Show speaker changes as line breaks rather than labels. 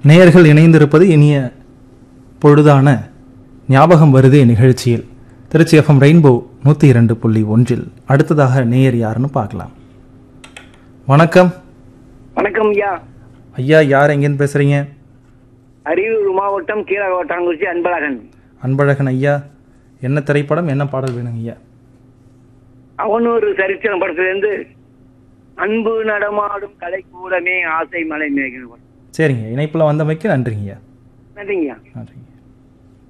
நேயர்கள் இணைந்திருப்பது இனிய பொழுதான ஞாபகம் வருதே நிகழ்ச்சியில். Trichy FM rainbow 102.1. அடுத்ததாக நேயர் யாருன்னு பார்க்கலாம். வணக்கம்.
வணக்கம் ஐயா.
ஐயா, யார் எங்கேருந்து பேசுறீங்க?
அரியலூர் மாவட்டம் கீழாவட்டாங்குறிச்சி அன்பழகன்.
அன்பழகன் ஐயா, என்ன திரைப்படம், என்ன பாடல் வேணுங்க ஐயா?
அவனூர் சரித்திரம் படத்திலிருந்து அன்பு நடமாடும் கலைக்கூடமே ஆசை மலை மேகம்.
சரிங்க, இணைப்புல வந்தமைக்கு நன்றிங்க ஐயா.
நன்றிங்கய்யா.
நன்றிங்க.